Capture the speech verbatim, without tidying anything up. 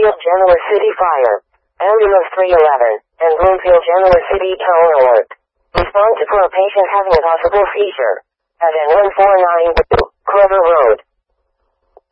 Bloomfield Genoa City Fire, Ambulance three eleven, and Bloomfield Genoa City Tower Alert. Respond to for a patient having a possible seizure. At N one four nine two, Clover Road.